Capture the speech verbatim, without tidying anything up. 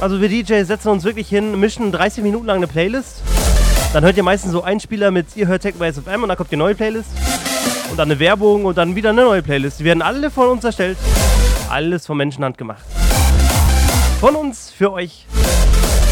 Also wir D Js setzen uns wirklich hin, mischen dreißig Minuten lang eine Playlist. Dann hört ihr meistens so einen Spieler mit ihr hört Techno-Bass F M und dann kommt die neue Playlist. Und dann eine Werbung und dann wieder eine neue Playlist. Die werden alle von uns erstellt. Alles von Menschenhand gemacht. Von uns für euch.